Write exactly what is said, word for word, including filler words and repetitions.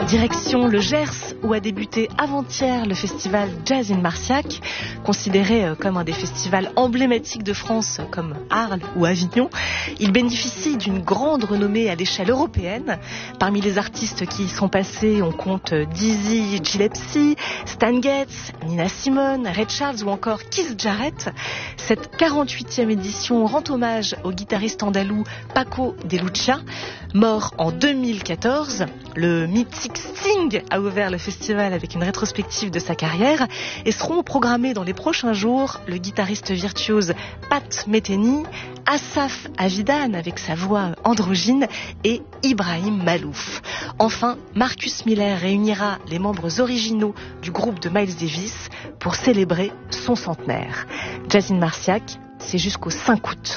Direction le Gers, où a débuté avant-hier le festival Jazz in Marciac, considéré comme un des festivals emblématiques de France, comme Arles ou Avignon. Il bénéficie d'une grande renommée à l'échelle européenne. Parmi les artistes qui y sont passés, on compte Dizzy Gillespie, Stan Getz, Nina Simone, Ray Charles ou encore Keith Jarrett. Cette quarante-huitième édition rend hommage au guitariste andalou Paco de Lucía, mort en deux mille quatorze. Le mythique Sting a ouvert le festival avec une rétrospective de sa carrière et seront programmés dans les prochains jours le guitariste virtuose Pat Metheny, Asaf Avidan avec sa voix androgyne et Ibrahim Malouf. Enfin, Marcus Miller réunira les membres originaux du groupe de Miles Davis pour célébrer son centenaire. Jazz in Marciac, c'est jusqu'au cinq août.